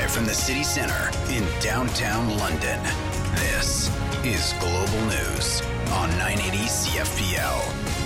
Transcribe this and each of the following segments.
Live from the city centre in downtown London, this is Global News on 980 CFPL.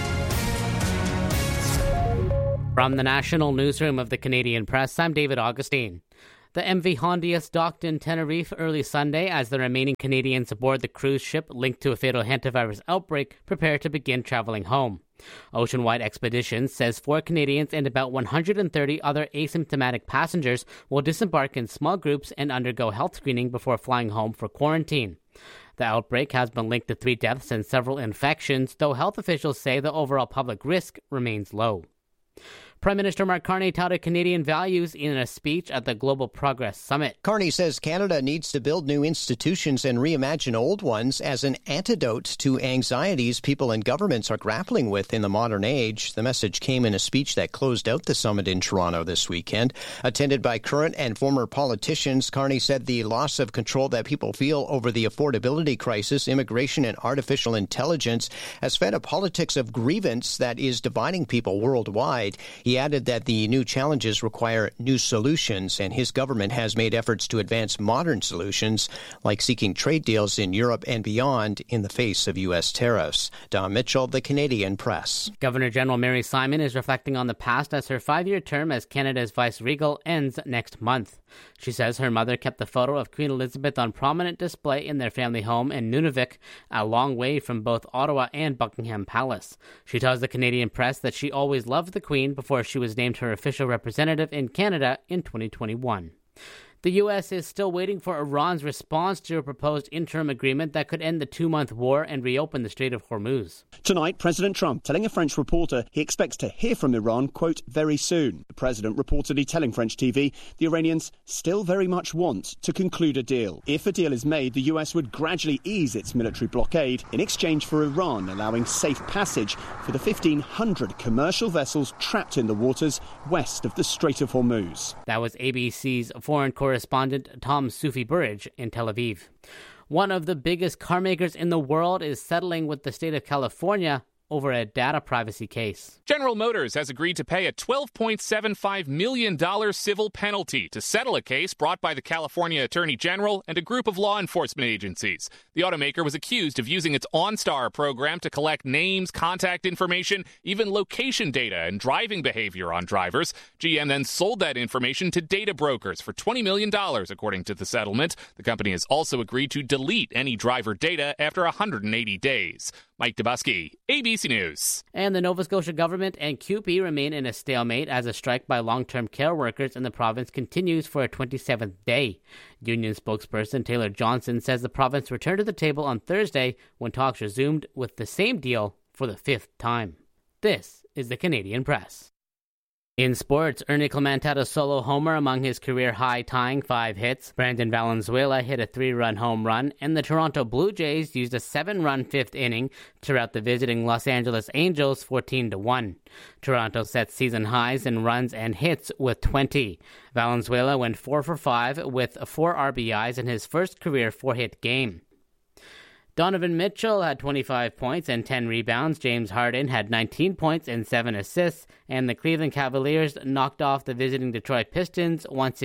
From the National Newsroom of the Canadian Press, I'm David Augustine. The MV Hondius docked in Tenerife early Sunday as the remaining Canadians aboard the cruise ship linked to a fatal hantavirus outbreak prepare to begin traveling home. Oceanwide Expeditions says 4 Canadians and about 130 other asymptomatic passengers will disembark in small groups and undergo health screening before flying home for quarantine. The outbreak has been linked to 3 deaths and several infections, though health officials say the overall public risk remains low. Prime Minister Mark Carney touted Canadian values in a speech at the Global Progress Summit. Carney says Canada needs to build new institutions and reimagine old ones as an antidote to anxieties people and governments are grappling with in the modern age. The message came in a speech that closed out the summit in Toronto this weekend. Attended by current and former politicians, Carney said the loss of control that people feel over the affordability crisis, immigration, and artificial intelligence has fed a politics of grievance that is dividing people worldwide. He added that the new challenges require new solutions, and his government has made efforts to advance modern solutions, like seeking trade deals in Europe and beyond in the face of U.S. tariffs. Don Mitchell, The Canadian Press. Governor-General Mary Simon is reflecting on the past as her 5-year term as Canada's vice-regal ends next month. She says her mother kept the photo of Queen Elizabeth on prominent display in their family home in Nunavik, a long way from both Ottawa and Buckingham Palace. She tells the Canadian Press that she always loved the Queen before she was named her official representative in Canada in 2021. The U.S. is still waiting for Iran's response to a proposed interim agreement that could end the 2-month war and reopen the Strait of Hormuz. Tonight, President Trump telling a French reporter he expects to hear from Iran, quote, very soon. The president reportedly telling French TV the Iranians still very much want to conclude a deal. If a deal is made, the U.S. would gradually ease its military blockade in exchange for Iran allowing safe passage for the 1,500 commercial vessels trapped in the waters west of the Strait of Hormuz. That was ABC's foreign correspondent Tom Sufi-Burridge in Tel Aviv. One of the biggest car makers in the world is settling with the state of California over a data privacy case. General Motors has agreed to pay a $12.75 million civil penalty to settle a case brought by the California Attorney General and a group of law enforcement agencies. The automaker was accused of using its OnStar program to collect names, contact information, even location data and driving behavior on drivers. GM then sold that information to data brokers for $20 million, according to the settlement. The company has also agreed to delete any driver data after 180 days. Mike Dubusky, ABC News. And the Nova Scotia government and CUPE remain in a stalemate as a strike by long-term care workers in the province continues for a 27th day. Union spokesperson Taylor Johnson says the province returned to the table on Thursday when talks resumed with the same deal for the 5th time. This is the Canadian Press. In sports, Ernie Clement had a solo homer among his career high, tying 5 hits. Brandon Valenzuela hit a 3-run home run, and the Toronto Blue Jays used a 7-run 5th inning to rout the visiting Los Angeles Angels 14-1. Toronto set season highs in runs and hits with 20. Valenzuela went 4 for 5 with 4 RBIs in his first career 4-hit game. Donovan Mitchell had 25 points and 10 rebounds. James Harden had 19 points and 7 assists. And the Cleveland Cavaliers knocked off the visiting Detroit Pistons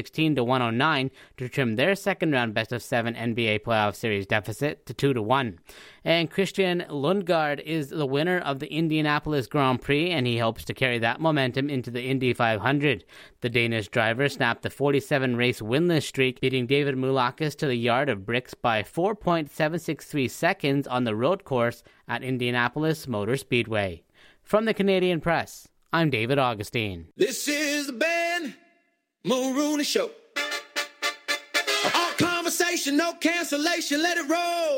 116-109 to trim their second-round best-of-7 NBA playoff series deficit to 2-1. And Christian Lundgaard is the winner of the Indianapolis Grand Prix, and he hopes to carry that momentum into the Indy 500. The Danish driver snapped the 47-race winless streak, beating David Moulakis to the yard of bricks by 4.763 seconds on the road course at Indianapolis Motor Speedway. From the Canadian Press, I'm David Augustine. This is the Ben Mulrooney Show. All conversation, no cancellation, let it roll.